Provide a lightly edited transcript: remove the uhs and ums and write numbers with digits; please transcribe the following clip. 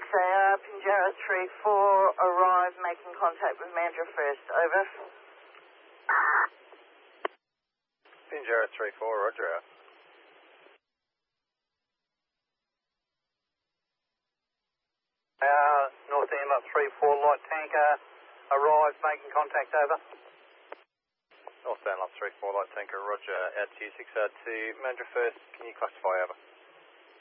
Pinjarra 3-4, arrive, making contact with Mandurah first, over. Pinjarra 3-4, roger out. North Ambler 3-4, light tanker, arrive, making contact, over. North Ambler 3-4, light tanker, roger, out to you 6 out to Mandurah first, can you classify, over?